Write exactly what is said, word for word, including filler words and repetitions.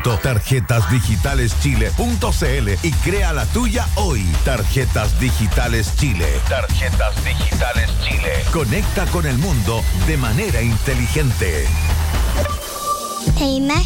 punto tarjetas digitales chile punto c l y crea la tuya hoy. Tarjetas Digitales Chile. Tarjetas Digitales Chile. Conecta con el mundo de manera inteligente. La imagen